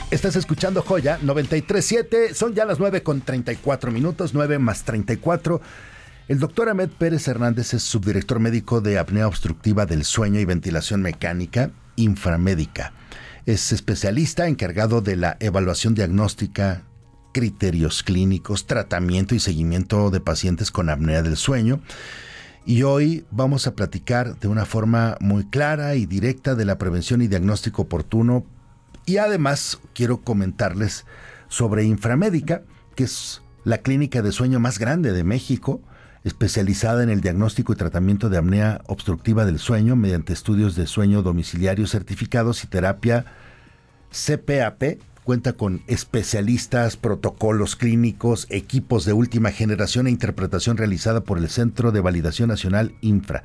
Estás escuchando Joya 93.7, son ya las 9:34, 9 más 34. El doctor Ahmed Pérez Hernández es subdirector médico de apnea obstructiva del sueño y ventilación mecánica, Inframédica. Es especialista encargado de la evaluación diagnóstica, criterios clínicos, tratamiento y seguimiento de pacientes con apnea del sueño. Y hoy vamos a platicar de una forma muy clara y directa de la prevención y diagnóstico oportuno. Y además quiero comentarles sobre Inframédica, que es la clínica de sueño más grande de México, especializada en el diagnóstico y tratamiento de apnea obstructiva del sueño mediante estudios de sueño domiciliarios certificados y terapia CPAP. Cuenta con especialistas, protocolos clínicos, equipos de última generación e interpretación realizada por el Centro de Validación Nacional Infra.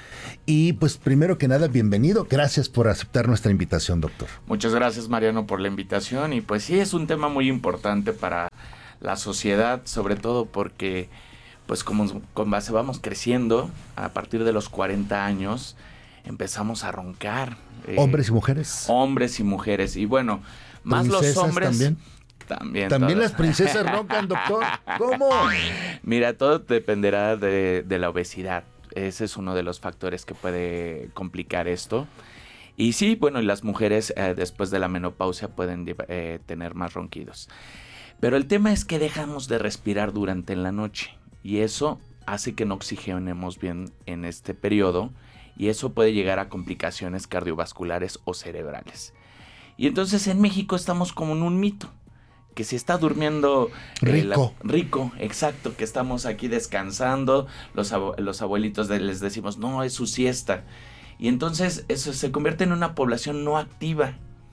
Y pues primero que nada, bienvenido. Gracias por aceptar nuestra invitación, doctor. Muchas gracias, Mariano, por la invitación. Y pues sí, es un tema muy importante para la sociedad, sobre todo porque pues como con base vamos creciendo, a partir de los 40 años empezamos a roncar. ¿Hombres y mujeres? Hombres y mujeres. Y bueno, más los hombres. También. También las princesas roncan, doctor. ¿Cómo? Mira, todo dependerá de la obesidad. Ese es uno de los factores que puede complicar esto. Y sí, bueno, y las mujeres después de la menopausia pueden tener más ronquidos. Pero el tema es que dejamos de respirar durante la noche. Y eso hace que no oxigenemos bien en este periodo. Y eso puede llegar a complicaciones cardiovasculares o cerebrales. Y entonces en México estamos como en un mito. Que si está durmiendo rico, exacto, que estamos aquí descansando, los abuelitos les decimos, no, es su siesta. Y entonces eso se convierte en una población no activa.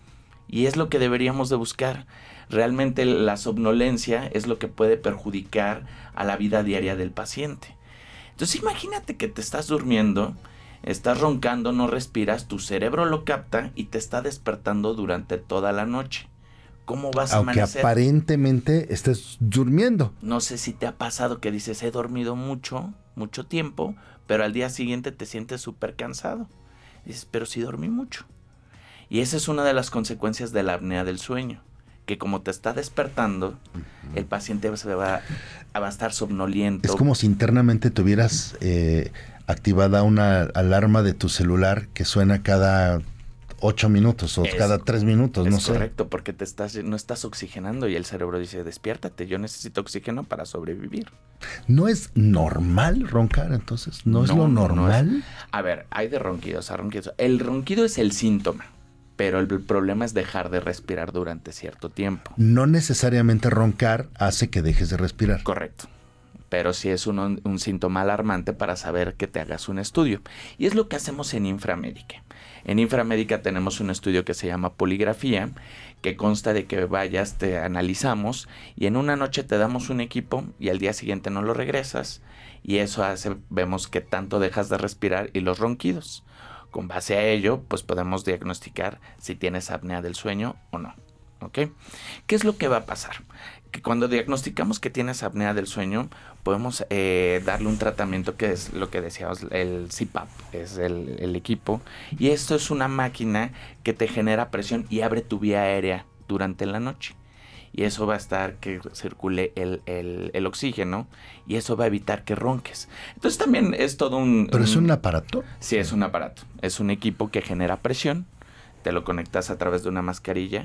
Y es lo que deberíamos de buscar. Realmente la somnolencia es lo que puede perjudicar a la vida diaria del paciente. Entonces imagínate que te estás durmiendo, estás roncando, no respiras, tu cerebro lo capta y te está despertando durante toda la noche. ¿Cómo vas a amanecer? Aunque aparentemente estés durmiendo. No sé si te ha pasado que dices, he dormido mucho tiempo, pero al día siguiente te sientes súper cansado. Dices, pero sí dormí mucho. Y esa es una de las consecuencias de la apnea del sueño. Que como te está despertando, el paciente va a estar somnoliento. Es como si internamente tuvieras activada una alarma de tu celular que suena cada 8 minutos o cada 3 minutos, no sé. Es correcto, porque no estás oxigenando y el cerebro dice, despiértate, yo necesito oxígeno para sobrevivir. ¿No es normal roncar entonces? ¿No es lo normal? No es. A ver, hay de ronquidos a ronquidos. El ronquido es el síntoma, pero el problema es dejar de respirar durante cierto tiempo. No necesariamente roncar hace que dejes de respirar. Correcto. Pero sí es un síntoma alarmante para saber que te hagas un estudio. Y es lo que hacemos en Inframédica. En Inframédica tenemos un estudio que se llama poligrafía, que consta de que vayas, te analizamos y en una noche te damos un equipo y al día siguiente no lo regresas. Y eso vemos que tanto dejas de respirar y los ronquidos. Con base a ello, pues podemos diagnosticar si tienes apnea del sueño o no. ¿Ok? ¿Qué es lo que va a pasar? Que cuando diagnosticamos que tienes apnea del sueño, podemos darle un tratamiento que es lo que decíamos, el CPAP, es el equipo. Y esto es una máquina que te genera presión y abre tu vía aérea durante la noche. Y eso va a estar que circule el oxígeno y eso va a evitar que ronques. Entonces también es todo un... ¿Pero es un aparato? Sí, es un aparato. Es un equipo que genera presión. Te lo conectas a través de una mascarilla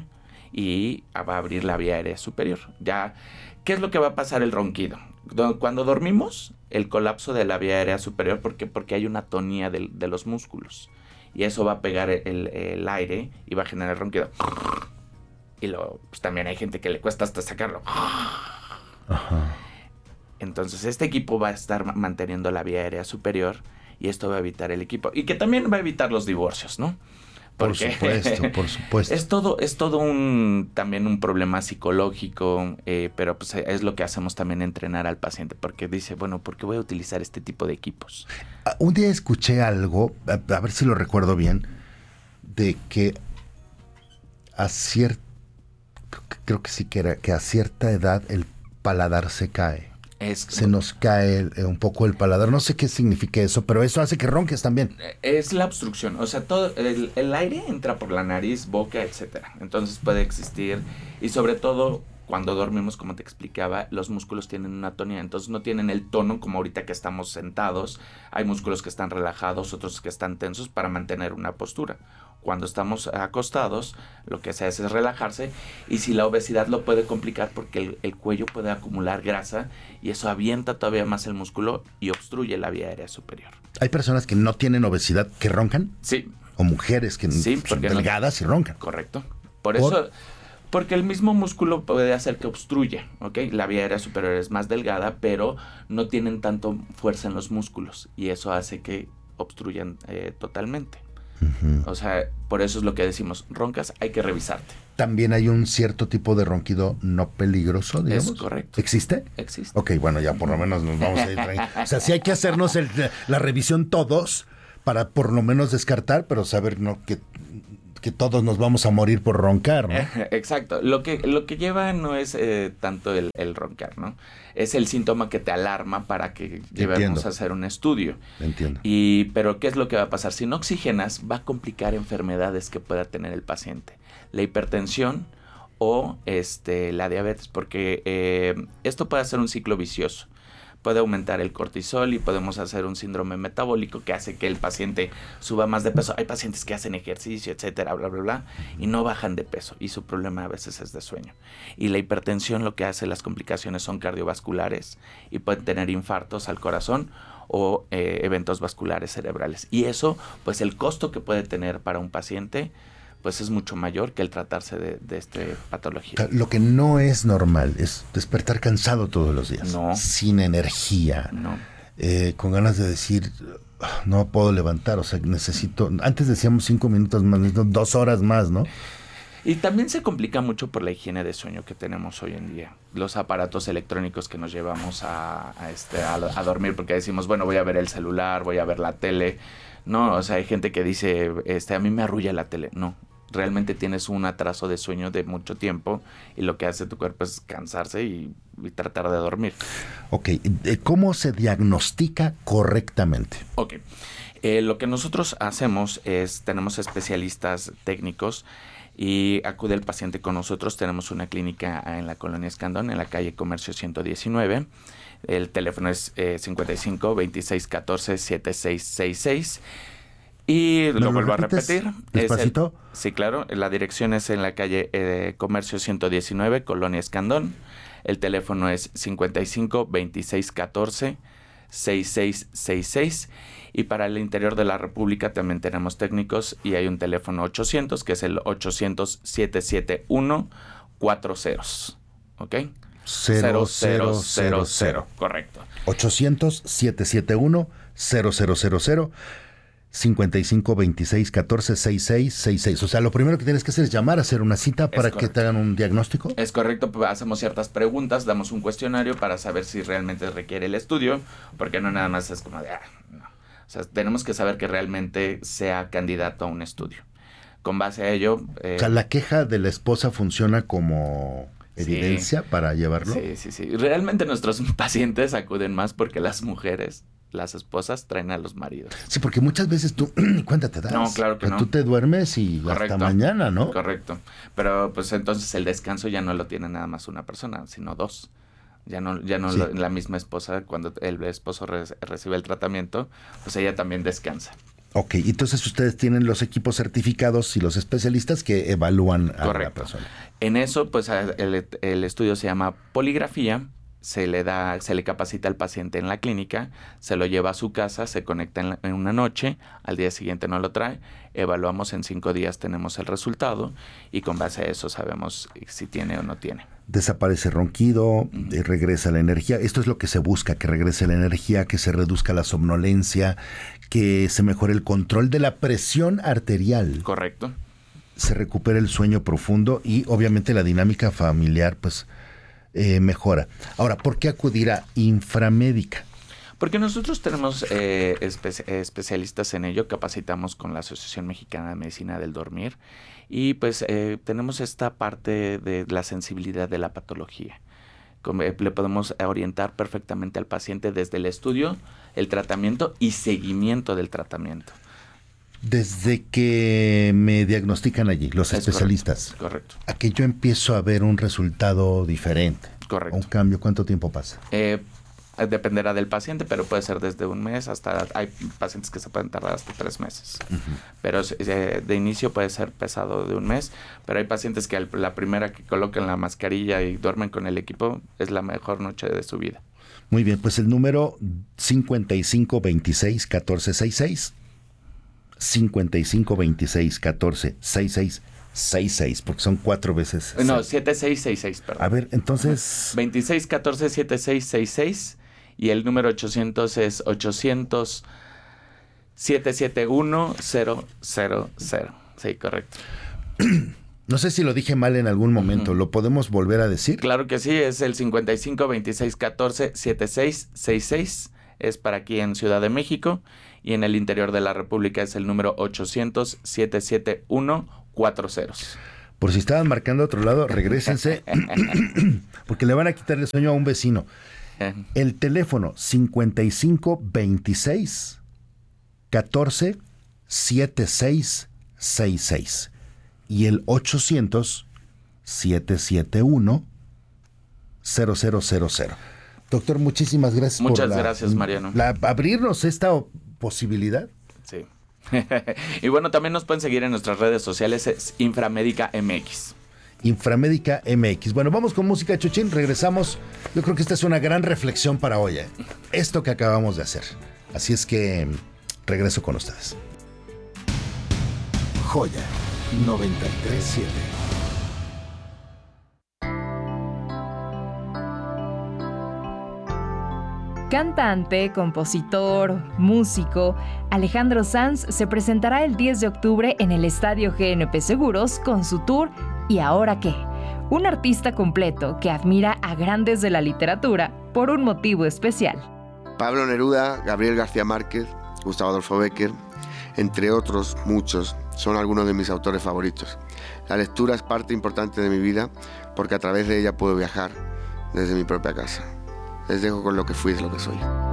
y va a abrir la vía aérea superior. Ya, ¿qué es lo que va a pasar el ronquido? Cuando dormimos, el colapso de la vía aérea superior, porque hay una atonía de los músculos. Y eso va a pegar el aire y va a generar ronquido. Y pues también hay gente que le cuesta hasta sacarlo. Ajá. Entonces este equipo va a estar manteniendo la vía aérea superior y esto va a evitar el equipo. Y que también va a evitar los divorcios, ¿no? Porque por supuesto. Es todo también un problema psicológico, pero pues es lo que hacemos también, entrenar al paciente, porque dice, bueno, ¿por qué voy a utilizar este tipo de equipos? Un día escuché algo, a ver si lo recuerdo bien, de que creo que sí que era, que a cierta edad el paladar se cae. se nos cae un poco el paladar. No sé qué significa eso, pero eso hace que ronques también. Es la obstrucción, o sea, todo el aire entra por la nariz, boca, etcétera. Entonces puede existir, y sobre todo cuando dormimos, como te explicaba, los músculos tienen una tonía, entonces no tienen el tono como ahorita que estamos sentados. Hay músculos que están relajados, otros que están tensos para mantener una postura. Cuando estamos acostados, lo que se hace es relajarse, y si la obesidad lo puede complicar porque el cuello puede acumular grasa y eso avienta todavía más el músculo y obstruye la vía aérea superior. ¿Hay personas que no tienen obesidad que roncan? Sí. ¿O mujeres que son delgadas y roncan? Correcto. Por eso... Porque el mismo músculo puede hacer que obstruya, ¿ok? La vía aérea superior es más delgada, pero no tienen tanto fuerza en los músculos y eso hace que obstruyan totalmente. O sea, por eso es lo que decimos, roncas, hay que revisarte. También hay un cierto tipo de ronquido no peligroso, digamos. Es correcto. ¿Existe? Existe. Ok, bueno, ya por lo menos nos vamos a ir tranquilos. O sea, sí hay que hacernos la revisión todos para por lo menos descartar, pero saber que todos nos vamos a morir por roncar, ¿no? Exacto. Lo que lleva no es tanto el roncar, ¿no? Es el síntoma que te alarma para que llevemos a hacer un estudio. Entiendo. Pero ¿qué es lo que va a pasar? Si no oxigenas, va a complicar enfermedades que pueda tener el paciente. La hipertensión o la diabetes, porque esto puede ser un ciclo vicioso. Puede aumentar el cortisol y podemos hacer un síndrome metabólico que hace que el paciente suba más de peso. Hay pacientes que hacen ejercicio, etcétera, bla, bla, bla, y no bajan de peso. Y su problema a veces es de sueño. Y la hipertensión lo que hace, las complicaciones son cardiovasculares y pueden tener infartos al corazón o eventos vasculares cerebrales. Y eso, pues el costo que puede tener para un paciente, pues es mucho mayor que el tratarse de esta patología. Lo que no es normal es despertar cansado todos los días. No. Sin energía. No. Con ganas de decir, no puedo levantar, o sea, necesito... Antes decíamos 5 minutos más, necesito 2 horas más, ¿no? Y también se complica mucho por la higiene de sueño que tenemos hoy en día. Los aparatos electrónicos que nos llevamos a dormir porque decimos, bueno, voy a ver el celular, voy a ver la tele. No, o sea, hay gente que dice, a mí me arrulla la tele. No, realmente tienes un atraso de sueño de mucho tiempo y lo que hace tu cuerpo es cansarse y tratar de dormir. Ok, ¿cómo se diagnostica correctamente? Ok, lo que nosotros hacemos es, tenemos especialistas técnicos y acude el paciente con nosotros. Tenemos una clínica en la colonia Escandón, en la calle Comercio 119. El teléfono es 55 26 14 7666. Y lo vuelvo a repetir. ¿Despacito? Sí, claro. La dirección es en la calle Comercio 119, Colonia Escandón. El teléfono es 55 26 14 6666. Y para el interior de la República también tenemos técnicos y hay un teléfono 800, que es el 800-771-40. ¿Ok? 0000. Correcto. 800-771-0000. 55 26 14 66 66. O sea, lo primero que tienes que hacer es llamar, hacer una cita para que te hagan un diagnóstico. Es correcto, hacemos ciertas preguntas, damos un cuestionario para saber si realmente requiere el estudio, porque no nada más es como de, no. O sea, tenemos que saber que realmente sea candidato a un estudio. Con base a ello... o sea, la queja de la esposa funciona como evidencia para llevarlo. Sí. Realmente nuestros pacientes acuden más porque las mujeres... Las esposas traen a los maridos. Sí, porque muchas veces tú, cuenta te das. No, claro que no. Tú te duermes y correcto, hasta mañana, ¿no? Correcto. Pero pues entonces el descanso ya no lo tiene nada más una persona, sino dos. Ya no sí. La misma esposa, cuando el esposo recibe el tratamiento, pues ella también descansa. Ok, entonces ustedes tienen los equipos certificados y los especialistas que evalúan a la persona. En eso, pues el estudio se llama poligrafía. Se le capacita al paciente en la clínica, se lo lleva a su casa, se conecta en una noche, al día siguiente no lo trae, evaluamos en 5 días, tenemos el resultado y con base a eso sabemos si tiene o no tiene. Desaparece ronquido, regresa la energía. Esto es lo que se busca, que regrese la energía, que se reduzca la somnolencia, que se mejore el control de la presión arterial. Correcto. Se recupere el sueño profundo y obviamente la dinámica familiar, pues... mejora. Ahora, ¿por qué acudir a Inframédica? Porque nosotros tenemos especialistas en ello, capacitamos con la Asociación Mexicana de Medicina del Dormir y pues tenemos esta parte de la sensibilidad de la patología. Le podemos orientar perfectamente al paciente desde el estudio, el tratamiento y seguimiento del tratamiento. Desde que me diagnostican allí, los especialistas, correcto. a que yo empiezo a ver un resultado diferente. Correcto. Un cambio, ¿cuánto tiempo pasa? Dependerá del paciente, pero puede ser desde un mes hasta... Hay pacientes que se pueden tardar hasta 3 meses. Uh-huh. Pero de inicio puede ser pesado de un mes, pero hay pacientes que la primera que colocan la mascarilla y duermen con el equipo es la mejor noche de su vida. Muy bien, pues el número 5526-1466. 5526-1466. Porque son 4 veces. No, 7666, perdón. A ver, entonces... 2614-7666 y el número 800 es 800-771-000. Sí, correcto. No sé si lo dije mal en algún momento. ¿Lo podemos volver a decir? Claro que sí, es el 552614-7666. Es para aquí en Ciudad de México. Y en el interior de la República es el número 800-771-40. Por si estaban marcando a otro lado, regrésense. Porque le van a quitar el sueño a un vecino. El teléfono 5526-14-7666. Y el 800-771-0000. Doctor, muchísimas gracias. Muchas gracias, Mariano. Abrirnos esta posibilidad. Sí. Y bueno, también nos pueden seguir en nuestras redes sociales, es Inframédica MX. Inframédica MX. Bueno, vamos con música, Chuchín, regresamos. Yo creo que esta es una gran reflexión para hoy, esto que acabamos de hacer. Así es que regreso con ustedes. Joya 93.7. Cantante, compositor, músico, Alejandro Sanz se presentará el 10 de octubre en el Estadio GNP Seguros con su tour ¿Y ahora qué? Un artista completo que admira a grandes de la literatura por un motivo especial. Pablo Neruda, Gabriel García Márquez, Gustavo Adolfo Bécquer, entre otros muchos, son algunos de mis autores favoritos. La lectura es parte importante de mi vida porque a través de ella puedo viajar desde mi propia casa. Les dejo con lo que fui, es lo que soy.